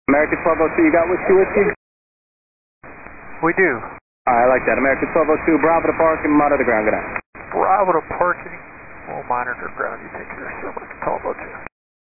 American 1202, you got whiskey whiskey? We do. I like that. American 1202, Bravo to parking, monitor the ground, good night. Bravo to parking. We'll monitor ground. You take care of 1202.